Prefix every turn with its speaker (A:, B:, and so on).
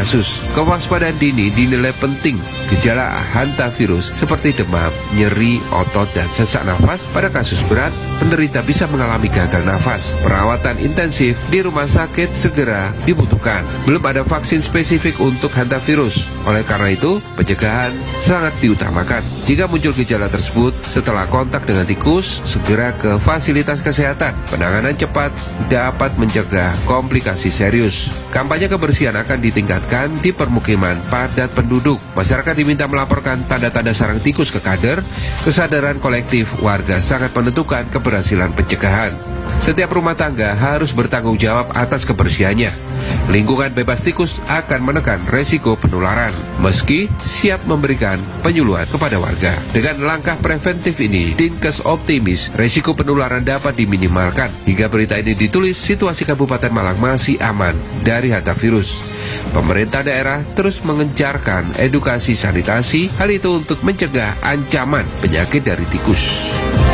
A: kasus. Kewaspadaan dini dinilai penting. Gejala hantavirus seperti demam, nyeri, otot, dan sesak nafas pada kasus berat, penderita bisa mengalami gagal nafas. Perawatan intensif di rumah sakit segera dibutuhkan. Belum ada vaksin spesifik untuk hantavirus. Oleh karena itu, pencegahan sangat diutamakan. Jika muncul gejala tersebut setelah kontak dengan tikus, segera ke fasilitas kesehatan. Penanganan cepat dapat mencegah komplikasi serius. Kampanye kebersihan akan ditingkatkan di permukiman padat penduduk. Masyarakat diminta melaporkan tanda-tanda sarang tikus ke kader. Kesadaran kolektif warga sangat menentukan keberhasilan pencegahan. Setiap rumah tangga harus bertanggung jawab atas kebersihannya. Lingkungan bebas tikus akan menekan resiko penularan, meski siap memberikan penyuluhan kepada warga. Dengan langkah preventif ini, Dinkes optimis resiko penularan dapat diminimalkan. Hingga berita ini ditulis, situasi Kabupaten Malang masih aman dari hantavirus. Pemerintah daerah terus mengencarkan edukasi sanitasi, hal itu untuk mencegah ancaman penyakit dari tikus.